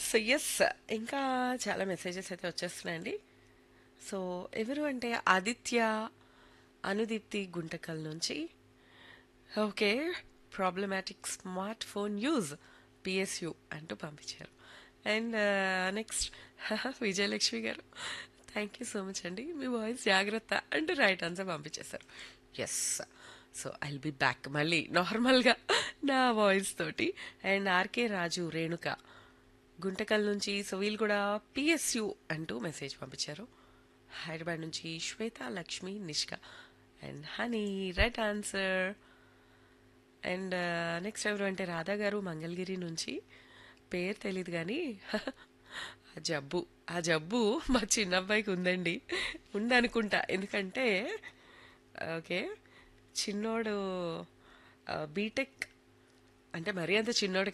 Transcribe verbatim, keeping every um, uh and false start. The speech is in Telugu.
సో ఎస్, ఇంకా చాలా మెసేజెస్ అయితే వచ్చేస్తున్నాయండి. సో ఎవరు అంటే ఆదిత్య అనుదీప్తి గుంటకల్ నుంచి. Okay, problematic smart phone use PSU అంటూ పంపించారు. అండ్ నెక్స్ట్ విజయలక్ష్మి గారు, థ్యాంక్ యూ సో మచ్ అండి, మీ వాయిస్ జాగ్రత్త అంటూ రైట్ ఆన్సర్ పంపించేశారు. Yes, so I will be back మళ్ళీ నార్మల్గా నా వాయిస్ తోటి. అండ్ ఆర్కే రాజు రేణుక గుంటకల్ నుంచి, సో వీళ్ళు కూడా పిఎస్యు అంటూ మెసేజ్ పంపించారు. హైదరాబాద్ నుంచి శ్వేత Lakshmi Nishka and honey right answer. And next ఎవరు అంటే రాధా గారు మంగళగిరి నుంచి, పేరు తెలీదు కానీ ఆ జబ్బు ఆ జబ్బు మా చిన్నబ్బాయికి ఉందండి, ఉందనుకుంటా. ఎందుకంటే ఓకే, చిన్నోడు బీటెక్, అంటే మరీ అంత చిన్నోడు